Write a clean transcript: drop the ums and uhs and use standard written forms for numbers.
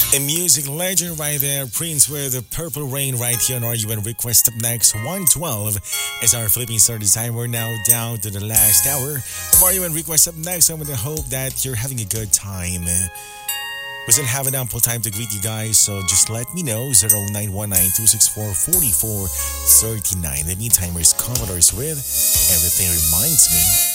A music legend right there, Prince with the Purple Rain right here on RUN Request. Up next, 112 is our Philippine Starter Time. We're now down to the last hour of RUN Request. Up next, I'm going to hope that you're having a good time. We still have an ample time to greet you guys, so just let me know. 0919-264-4439. The meantime, here's Commodores with Everything Reminds Me